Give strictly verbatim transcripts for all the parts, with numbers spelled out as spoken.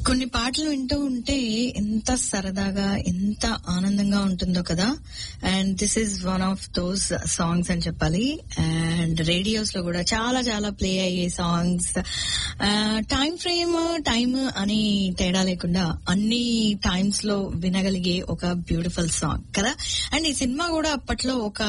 కొన్ని పాటలు వింటూ ఉంటే ఎంత సరదాగా ఎంత ఆనందంగా ఉంటుందో కదా. And this is one of those songs అని చెప్పాలి. అండ్ రేడియోస్ లో కూడా చాలా చాలా ప్లే అయ్యే సాంగ్స్. టైం ఫ్రేమ్ టైమ్ అని తేడా లేకుండా అన్ని టైమ్స్ లో వినగలిగే ఒక బ్యూటిఫుల్ సాంగ్ కదా. అండ్ ఈ సినిమా కూడా అప్పట్లో ఒక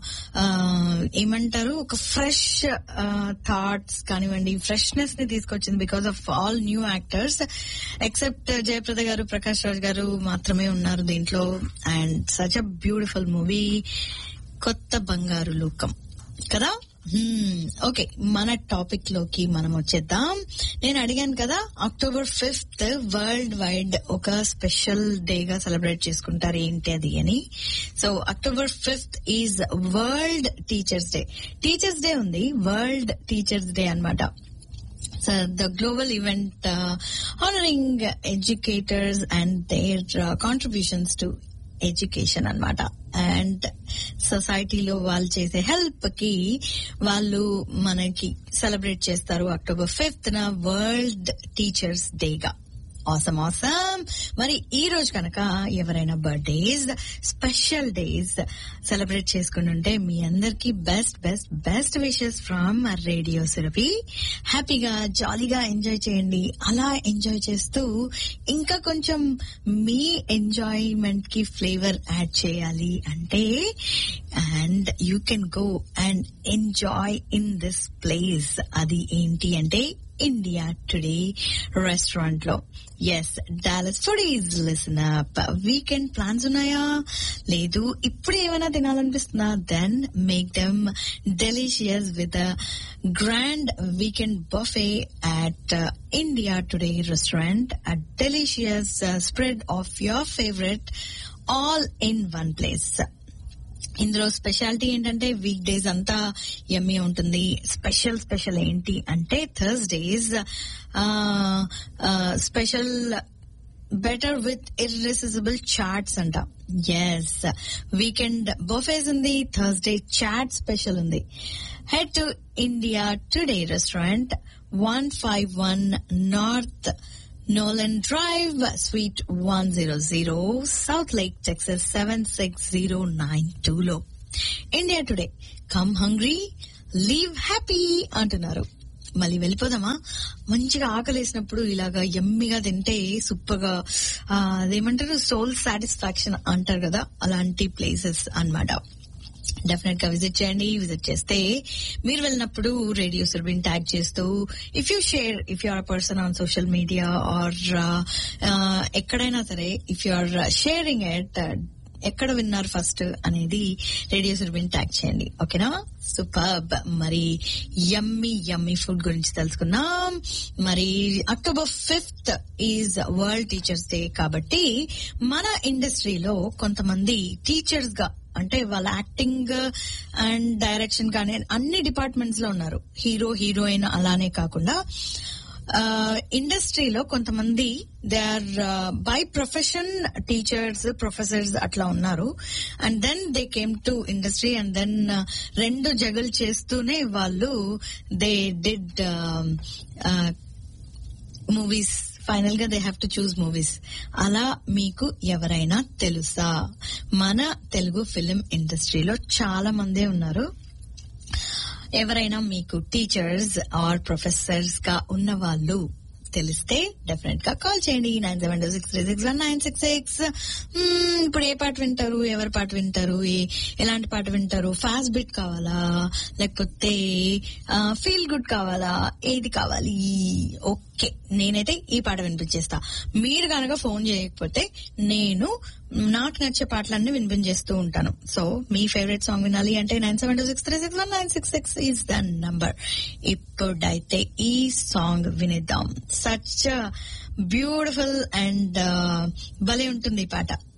ఏమంటారు ఒక ఫ్రెష్ థాట్స్ కానివ్వండి, ఫ్రెష్నెస్ ని తీసుకొచ్చింది because of all new actors. Except Jayaprada గారు, ప్రకాష్ రాజ్ గారు మాత్రమే ఉన్నారు దీంట్లో. And such a beautiful movie, కొత్త బంగారు లోకం కదా. ఓకే, మన టాపిక్ లోకి మనం వచ్చేద్దాం. నేను అడిగాను కదా, అక్టోబర్ ఫిఫ్త్ వరల్డ్ వైడ్ ఒక స్పెషల్ డే గా సెలబ్రేట్ చేసుకుంటారు, ఏంటి అది అని. So October fifth is world teachers day. Teachers day ఉంది, వరల్డ్ టీచర్స్ డే అన్నమాట. So the global event uh, honoring educators and their uh, contributions to education అన్నమాట. And సొసైటీలో వాళ్ళు చేసే హెల్ప్ కి వాళ్ళు మనకి సెలబ్రేట్ చేస్తారు అక్టోబర్ ఫిఫ్త్ న వరల్డ్ టీచర్స్ డేగా. Awesome awesome. మరి ఈ రోజు కనుక ఎవరైనా బర్త్డేస్, స్పెషల్ డేస్ సెలబ్రేట్ చేసుకుని ఉంటే మీ అందరికి best best best wishes from radio Surabhi. హ్యాపీగా జాలీగా ఎంజాయ్ చేయండి. అలా ఎంజాయ్ చేస్తూ ఇంకా కొంచెం మీ ఎంజాయ్మెంట్ కి ఫ్లేవర్ యాడ్ చేయాలి అంటే, and you can go and enjoy in this place. అది ఏంటి అంటే ఇండియా టుడే రెస్టారెంట్ లో. Yes, Dallas foodies, listen up. Weekend plans ఉన్నాయా? లేదు, ఇప్పుడు ఏమైనా తినాలనిపిస్తుందా? Then make them delicious with grand weekend buffet at India today restaurant. A delicious spread of your favourite all in one place. ఇందులో speciality ఏంటంటే week days అంతా యమ్మీ ఉంటుంది. Special special ఏంటి అంటే Thursdays special better with ఇర్రెసిసిబుల్ charts అంట. Yes, weekend buffets ఉంది, Thursday chat special ఉంది. Head to India today restaurant, one five one north Nolan Drive, Suite one hundred, South Lake, Texas seven six zero nine two లో. India today, come hungry, leave happy అంటున్నారు. మళ్ళీ వెళ్ళిపోదామా? మంచిగా ఆకలేసినప్పుడు ఇలాగా ఎమ్మిగా తింటే super గా అదేమంటారు సోల్ సాటిస్ఫాక్షన్ అంటారు కదా, అలాంటి ప్లేసెస్ అన్నమాట. డెఫినెట్ గా విజిట్ చేయండి. విజిట్ చేస్తే మీరు వెళ్ళినప్పుడు రేడియో సురభిని ట్యాగ్ చేస్తూ, if you share, if you or person on social media are ఎక్కడైనా సరే, if you are sharing it, ఎక్కడ విన్నారు ఫస్ట్ అనేది రేడియో సురభిని ట్యాగ్ చేయండి. ఓకేనా? సూపర్బ్. మరి యమ్మీ యమ్మీ ఫుడ్ గురించి తెలుసుకున్నాం. మరి October fifth is world teachers day కాబట్టి మన ఇండస్ట్రీలో కొంతమంది టీచర్స్ గా, అంటే వాళ్ళ యాక్టింగ్ అండ్ డైరెక్షన్ కానీ అన్ని డిపార్ట్మెంట్స్ లో ఉన్నారు. హీరో హీరోయిన్ అలానే కాకుండా ఇండస్ట్రీలో కొంతమంది they are by profession teachers, professors అట్లా ఉన్నారు. And then they came to industry and then రెండు జగల్ చేస్తూనే వాళ్ళు దే డిడ్ మూవీస్. ఫైనల్ గా they have to choose movies. అలా మీకు ఎవరైనా తెలుసా? మన తెలుగు ఫిలిం ఇండస్ట్రీలో చాలా మందే ఉన్నారు. ఎవరైనా మీకు టీచర్స్ ఆర్ ప్రొఫెసర్స్ గా ఉన్న వాళ్ళు తెలిస్తే డెఫినెట్ గా కాల్ చేయండి. Nine seven two six three six one nine six six. ఇప్పుడు ఏ పాట వింటారు? ఎవరి పాట వింటారు? ఎలాంటి పాట వింటారు? ఫాస్ట్ బీట్ కావాలా, లేకపోతే ఫీల్ గుడ్ కావాలా? ఏది కావాలి? ఓకే, నేనైతే ఈ పాట వినిపించేస్తా. మీరు కనుక ఫోన్ చేయకపోతే నేను నాకు నచ్చే పాటలన్నీ వినిపించేస్తూ ఉంటాను. సో మీ ఫేవరెట్ సాంగ్ వినాలి అంటే nine seven two six three six one nine six six is the number. ఇప్పుడైతే ఈ సాంగ్ వినిద్దాం. సచ్ బ్యూటిఫుల్ అండ్ భలే ఉంటుంది ఈ పాట.